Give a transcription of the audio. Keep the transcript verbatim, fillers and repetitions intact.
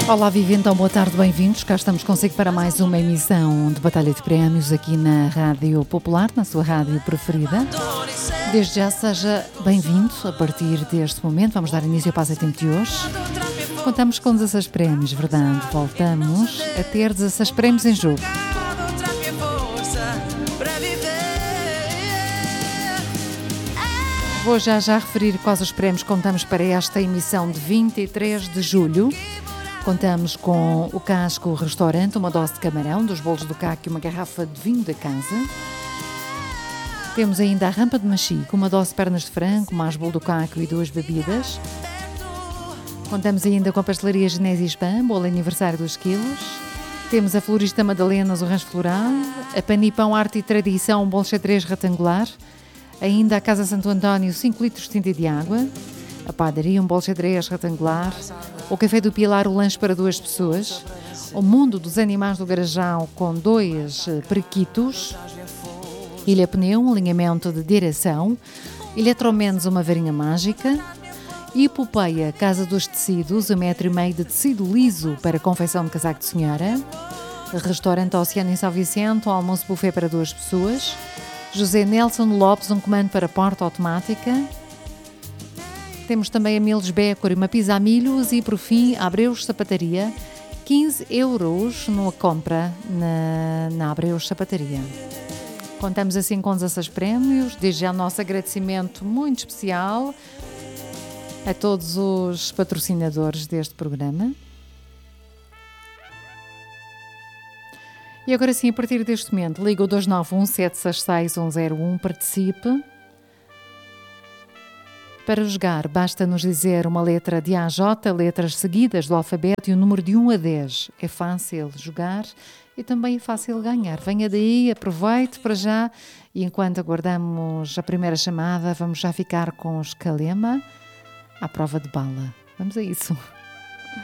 Olá, viva, então, boa tarde, bem-vindos. Cá estamos consigo para mais uma emissão de Batalha de Prémios aqui na Rádio Popular, na sua rádio preferida. Desde já seja bem-vindo a partir deste momento. Vamos dar início ao passatempo de hoje. Contamos com dezasseis prémios, verdade? Voltamos a ter dezasseis prémios em jogo. Vou já já referir quais os prémios que contamos para esta emissão de vinte e três de julho. Contamos com o Casco Restaurante, uma dose de camarão, dos bolos do Caco e uma garrafa de vinho da casa. Temos ainda a Rampa de Machico, uma dose de pernas de frango, mais bolo do Caco e duas bebidas. Contamos ainda com a Pastelaria Genésio Spam, bolo aniversário dos quilos. Temos a Florista Madalenas, o rancho floral. A Panipão Arte e Tradição, um bolo xadrez retangular. Ainda a Casa Santo António, cinco litros de tinta de água. A Padaria, um bolo xadrez retangular. O Café do Pilar, o lanche para duas pessoas. O Mundo dos Animais do Garajal, com dois periquitos. Ilha Pneu, um alinhamento de direção. Eletromenos, uma varinha mágica. Hipopeia, Casa dos Tecidos, um metro e meio de tecido liso para confecção de casaco de senhora. Restaurante Oceano em São Vicente, um almoço buffet para duas pessoas. José Nelson Lopes, um comando para porta automática. Temos também a Milos Bécor e uma pizza a milhos e, por fim, a Abreus Sapataria, quinze euros numa compra na, na Abreus Sapataria. Contamos assim com dezasseis prémios, desde já o nosso agradecimento muito especial a todos os patrocinadores deste programa. E agora sim, a partir deste momento, liga o dois nove um, sete seis seis, um zero um, participe. Para jogar, basta nos dizer uma letra de A a J, letras seguidas do alfabeto e o número de um a dez. É fácil jogar e também é fácil ganhar. Venha daí, aproveite para já. E enquanto aguardamos a primeira chamada, vamos já ficar com os Calema à prova de bala. Vamos a isso.